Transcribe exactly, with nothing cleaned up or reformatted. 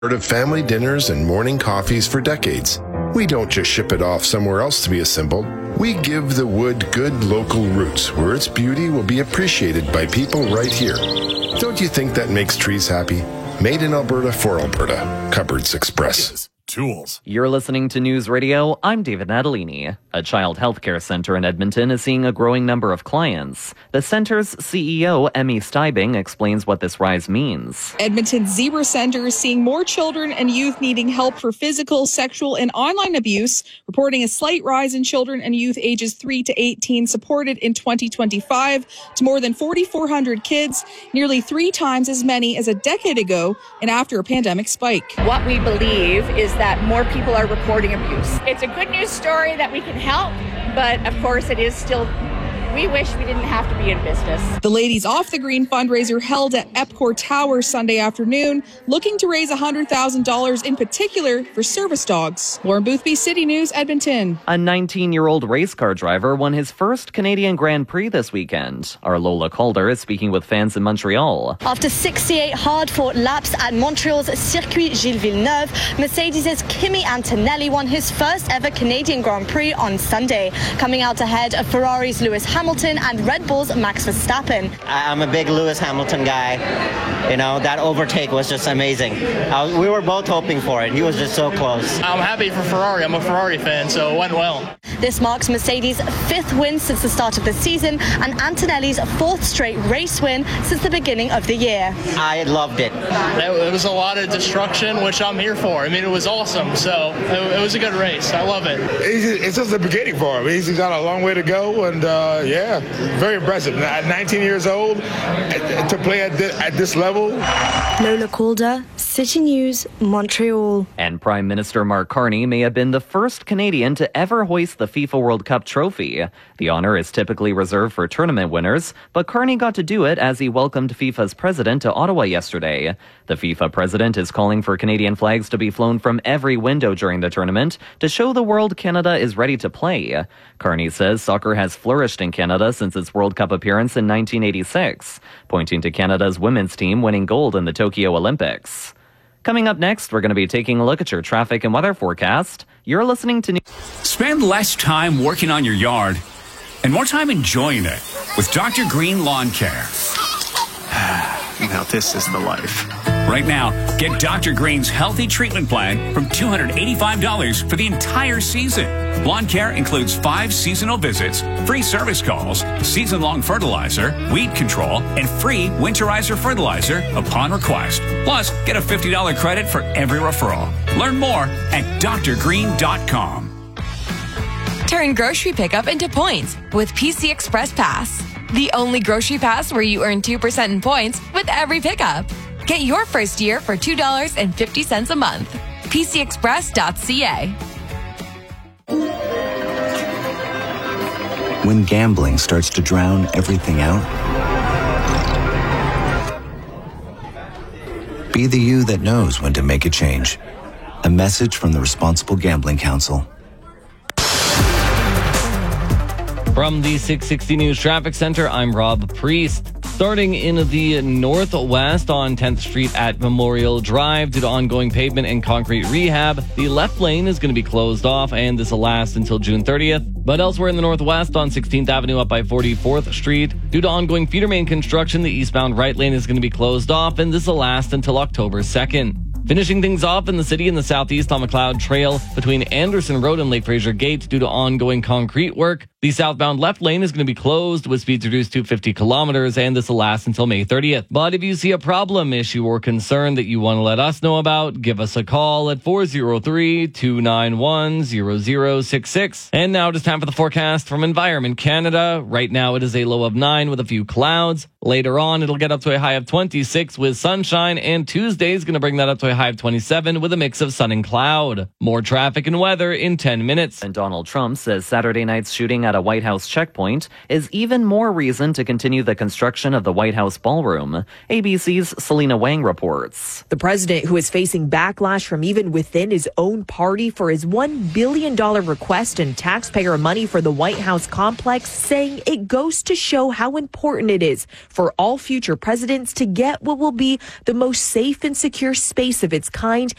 of family dinners and morning coffees for decades. We don't just ship it off somewhere else to be assembled. We give the wood good local roots where its beauty will be appreciated by people right here. Don't you think that makes trees happy? Made in Alberta for Alberta. Cupboards Express. Tools. You're listening to News Radio. I'm David Natalini. A child healthcare center in Edmonton is seeing a growing number of clients. The center's C E O, Emmy Steibing, explains what this rise means. Edmonton's Zebra Center is seeing more children and youth needing help for physical, sexual, and online abuse, reporting a slight rise in children and youth ages three to eighteen supported in twenty twenty-five to more than four thousand four hundred kids, nearly three times as many as a decade ago and after a pandemic spike. What we believe is that more people are reporting abuse. It's a good news story that we can help, but of course it is still, we wish we didn't have to be in business. The Ladies Off the Green fundraiser held at Epcor Tower Sunday afternoon, looking to raise one hundred thousand dollars in particular for service dogs. Lauren Boothby, City News, Edmonton. A nineteen-year-old race car driver won his first Canadian Grand Prix this weekend. Our Lola Calder is speaking with fans in Montreal. After sixty-eight hard-fought laps at Montreal's Circuit Gilles Villeneuve, Mercedes' Kimi Antonelli won his first ever Canadian Grand Prix on Sunday, coming out ahead of Ferrari's Lewis Hamilton Hamilton and Red Bull's Max Verstappen. I'm a big Lewis Hamilton guy. You know, that overtake was just amazing. I, we were both hoping for it. He was just so close. I'm happy for Ferrari. I'm a Ferrari fan, so it went well. This marks Mercedes' fifth win since the start of the season and Antonelli's fourth straight race win since the beginning of the year. I loved it. It was a lot of destruction, which I'm here for. I mean, it was awesome, so it, it was a good race. I love it. It's just the beginning for him. He's got a long way to go, and uh, yeah, very impressive. At nineteen years old, to play at this, at this level. Lola Calder, City News, Montreal. And Prime Minister Mark Carney may have been the first Canadian to ever hoist the FIFA World Cup trophy. The honor is typically reserved for tournament winners, but Carney got to do it as he welcomed FIFA's president to Ottawa yesterday. The FIFA president is calling for Canadian flags to be flown from every window during the tournament to show the world Canada is ready to play. Carney says soccer has flourished in Canada since its World Cup appearance in nineteen eighty-six, pointing to Canada's women's team winning gold in the Tokyo Olympics. Coming up next, we're going to be taking a look at your traffic and weather forecast. You're listening to... Spend less time working on your yard and more time enjoying it with Doctor Green Lawn Care. Now this is the life. Right now, get Doctor Green's healthy treatment plan from two hundred eighty-five dollars for the entire season. Lawn care includes five seasonal visits, free service calls, season-long fertilizer, weed control, and free winterizer fertilizer upon request. Plus, get a fifty dollars credit for every referral. Learn more at D R green dot com. Turn grocery pickup into points with P C Express Pass. The only grocery pass where you earn two percent in points with every pickup. Get your first year for two dollars and fifty cents a month. P C express dot c a. When gambling starts to drown everything out, be the you that knows when to make a change. A message from the Responsible Gambling Council. From the six sixty News Traffic Center, I'm Rob Priest. Starting in the northwest on tenth Street at Memorial Drive due to ongoing pavement and concrete rehab, the left lane is going to be closed off, and this will last until June thirtieth. But elsewhere in the northwest on sixteenth Avenue up by forty-fourth Street, due to ongoing feeder main construction, the eastbound right lane is going to be closed off, and this will last until October second. Finishing things off in the city in the southeast on McLeod Trail between Anderson Road and Lake Fraser Gate due to ongoing concrete work. The southbound left lane is going to be closed with speeds reduced to fifty kilometers, and this will last until May thirtieth. But if you see a problem, issue, or concern that you want to let us know about, give us a call at four oh three, two nine one, zero zero six six. And now it is time for the forecast from Environment Canada. Right now it is a low of nine with a few clouds. Later on, it'll get up to a high of twenty-six with sunshine, and Tuesday is going to bring that up to a high of twenty-seven with a mix of sun and cloud. More traffic and weather in ten minutes. And Donald Trump says Saturday night's shooting at a White House checkpoint is even more reason to continue the construction of the White House ballroom. A B C's Selena Wang reports. The president, who is facing backlash from even within his own party for his one billion dollars request in taxpayer money for the White House complex, saying it goes to show how important it is for all future presidents to get what will be the most safe and secure space of its kind